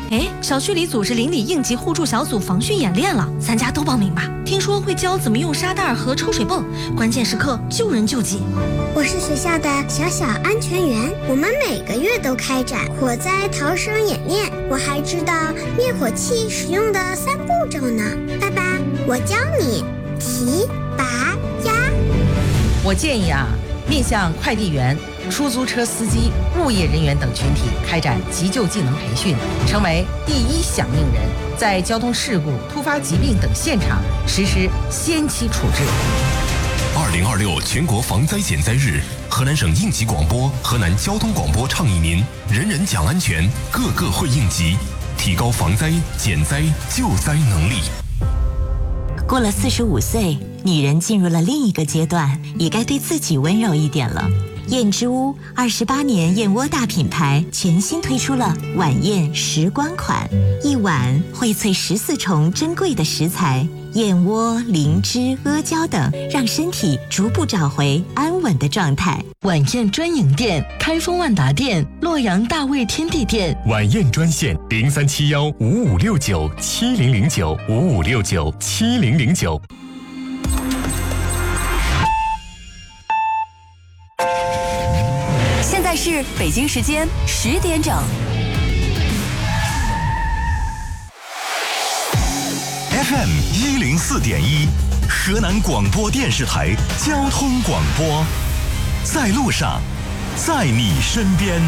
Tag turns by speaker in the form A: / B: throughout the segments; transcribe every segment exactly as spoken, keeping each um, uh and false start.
A: 哎，小区里组织邻里应急互助小组防汛演练了，咱家都报名吧。听说会教怎么用沙袋和抽水泵，关键时刻救人救己。
B: 我是学校的小小安全员，我们每个月都开展火灾逃生演练。我还知道灭火器使用的三步骤呢。爸爸，我教你提、拔、压。
C: 我建议啊，面向快递员、出租车司机、物业人员等群体开展急救技能培训，成为第一响应人，在交通事故、突发疾病等现场实施先期处置。
D: 二零二六全国防灾减灾日，河南省应急广播、河南交通广播倡议您：人人讲安全，个个会应急，提高防灾、减灾、救灾能力。
E: 过了四十五岁，女人进入了另一个阶段，也该对自己温柔一点了。燕之屋二十八年燕窝大品牌全新推出了晚宴时光款，一碗荟萃十四重珍贵的食材，燕窝、灵芝、阿胶等，让身体逐步找回安稳的状态。
F: 晚宴专营店：开封万达店、洛阳大卫天地店。
G: 晚宴专线：零三七幺五五六九七零零九五五六九七零零九。
H: 现在是北京时间十点整。
I: F M 一零四点一，河南广播电视台交通广播，在路上，在你身边。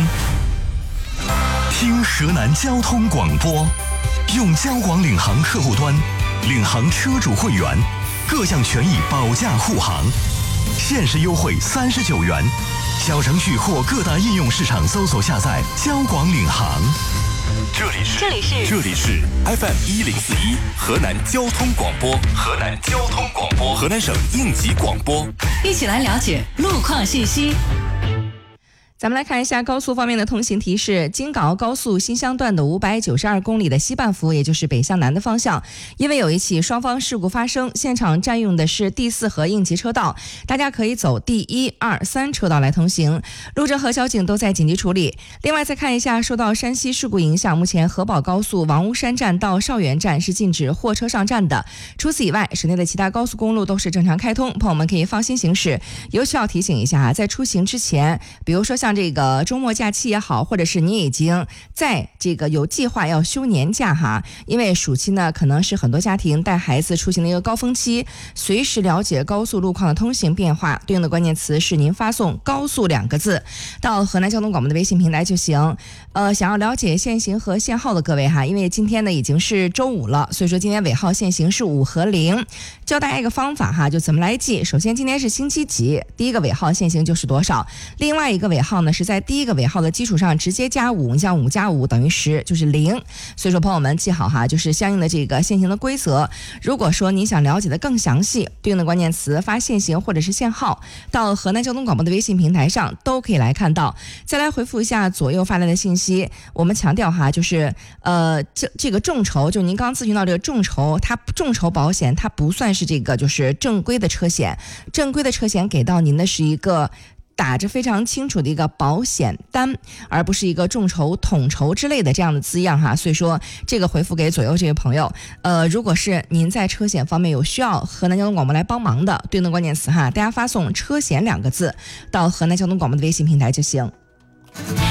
I: 听河南交通广播，用交广领航客户端，领航车主会员，各项权益保驾护航，限时优惠三十九元。小程序或各大应用市场搜索下载交广领航。
D: 这里是
H: 这里是
D: 这里是 F M 一零四一河南交通广播，河南交通广播，河南省应急广播，
H: 一起来了解路况信息。
J: 咱们来看一下高速方面的通行提示。京港澳高速新乡段的五百九十二公里的西半幅，也就是北向南的方向，因为有一起双方事故发生，现场占用的是第四和应急车道，大家可以走第一、二、三车道来通行。路政和交警都在紧急处理。另外再看一下，受到山西事故影响，目前河宝高速王屋山站到邵源站是禁止货车上站的。除此以外，省内的其他高速公路都是正常开通，朋友们可以放心行驶。尤其要提醒一下啊，在出行之前，比如说像这个周末假期也好，或者是你已经在这个有计划要休年假哈，因为暑期呢可能是很多家庭带孩子出行的一个高峰期，随时了解高速路况的通行变化，对应的关键词是您发送高速两个字到河南交通广播的微信平台就行。呃，想要了解限行和限号的各位哈，因为今天呢已经是周五了，所以说今天尾号限行是五和零，教大家一个方法哈，就怎么来记。首先今天是星期几，第一个尾号限行就是多少，另外一个尾号呢是在第一个尾号的基础上直接加五，你像五加五等于十，就是零。所以说朋友们记好哈，就是相应的这个限行的规则。如果说你想了解的更详细，对应的关键词发限行或者是限号到河南交通广播的微信平台上都可以来看到。再来回复一下左右发来的信息，我们强调哈，就是呃这这个众筹，就您刚咨询到这个众筹，它众筹保险它不算是这个就是正规的车险，正规的车险给到您的是一个打着非常清楚的一个保险单，而不是一个众筹统筹之类的这样的字样哈。所以说这个回复给左右这位朋友，呃，如果是您在车险方面有需要河南交通广播来帮忙的，对应的关键词哈，大家发送车险两个字到河南交通广播的微信平台就行。